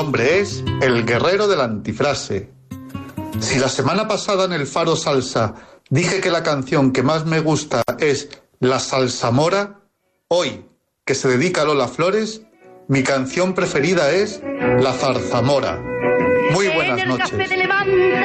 nombre es El Guerrero de la Antifrase. Si la semana pasada en el Faro Salsa dije que la canción que más me gusta es La Salsamora, hoy, que se dedica a Lola Flores, mi canción preferida es La Zarzamora. Muy buenas noches.